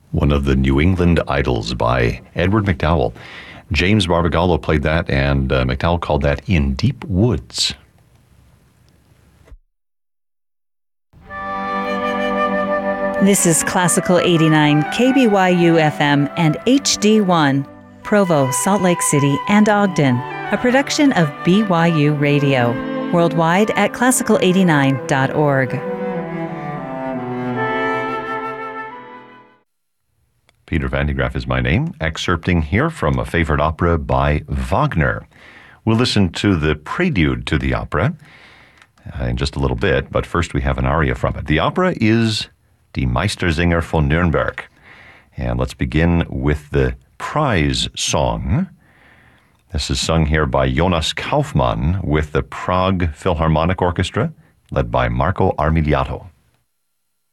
one of the New England Idols by Edward McDowell. James Barbagallo played that, and McDowell called that In Deep Woods. This is Classical 89, KBYU FM and HD1, Provo, Salt Lake City, and Ogden, a production of BYU Radio, worldwide at classical89.org. Peter Van de Graaff is my name, excerpting here from a favorite opera by Wagner. We'll listen to the prelude to the opera in just a little bit, but first we have an aria from it. The opera is Die Meistersinger von Nürnberg. And let's begin with the prize song. This is sung here by Jonas Kaufmann with the Prague Philharmonic Orchestra, led by Marco Armigliato.